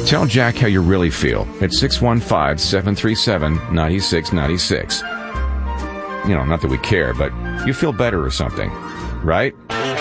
Tell Jack how you really feel at 615-737-9696. Not that we care, but you feel better or something, right?